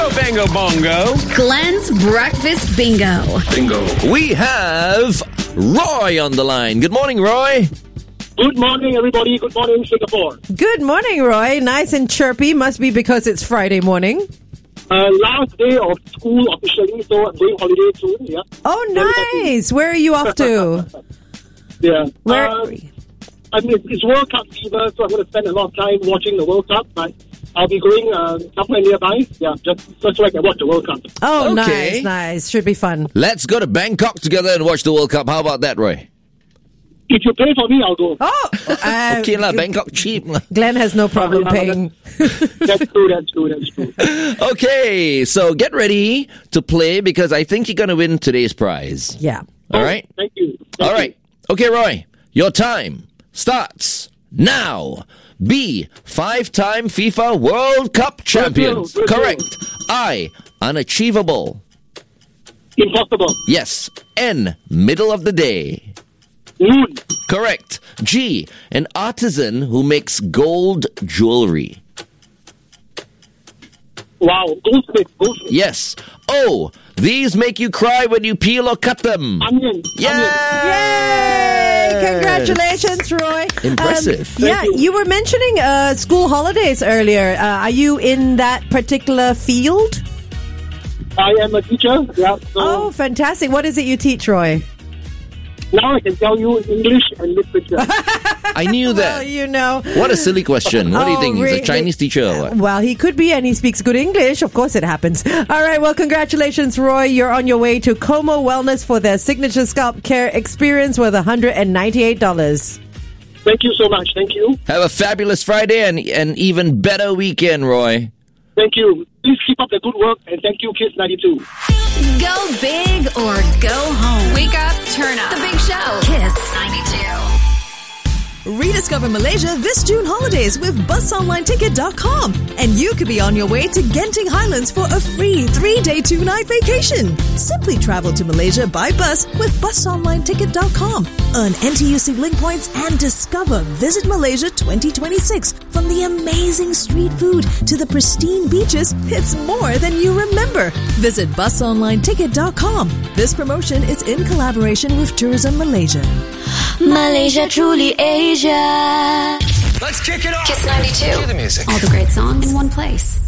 Bingo, bango, bongo. Glenn's Breakfast Bingo. Bingo. We have Roy on the line. Good morning, Roy. Good morning, everybody. Good morning, Singapore. Good morning, Roy. Nice and chirpy. Must be because it's Friday morning. Last day of school officially, so I'm going holiday soon. Yeah. Oh, nice. Where are you off to? Yeah. Where? I mean, it's World Cup fever, so I'm going to spend a lot of time watching the World Cup. But I'll be going somewhere nearby. Yeah, just so I can watch the World Cup. Oh, Okay. nice. Should be fun. Let's go to Bangkok together and watch the World Cup. How about that, Roy? If you pay for me, I'll go. Oh, Okay lah, Bangkok cheap lah. Glenn has no problem paying. That's true. Okay, so get ready to play because I think you're going to win today's prize. Yeah. All right? Thank you. All right. Okay, Roy, your time starts now. B, 5-time FIFA World Cup champion. Brazil. Correct. I, unachievable. Impossible. Yes. N, middle of the day. Noon. Correct. G, an artisan who makes gold jewelry. Wow. Goldsmith. Yes. O, these make you cry when you peel or cut them. Onion. Yeah! Yay! Congratulations, Roy. Impressive. Yeah, you. you were mentioning school holidays earlier. Are you in that particular field? I am a teacher. Yeah. So Oh, fantastic. What is it you teach, Roy? now I can tell you English and literature. I knew Well, that. you know. What a silly question. What do you Oh, think? He's really? a Chinese teacher or what? Well, he could be, and he speaks good English. Of course, it happens. All right. Well, congratulations, Roy. You're on your way to Como Wellness for their signature scalp care experience worth $198. Thank you so much. Thank you. Have a fabulous Friday and an even better weekend, Roy. Thank you. Please keep up the good work, and thank you, Kiss 92. Go big or go home. Wake up, turn up. The Big Show. Kiss 92. Rediscover Malaysia this June holidays with busonlineticket.com. And you could be on your way to Genting Highlands for a free 3-day, 2-night vacation. Simply travel to Malaysia by bus with busonlineticket.com. Earn NTUC link points and discover Visit Malaysia 2026. From the amazing street food to the pristine beaches, it's more than you remember. Visit busonlineticket.com. This promotion is in collaboration with Tourism Malaysia. Malaysia, truly Asia. Let's kick it off. Kiss 92. Cue the music. All the great songs in one place.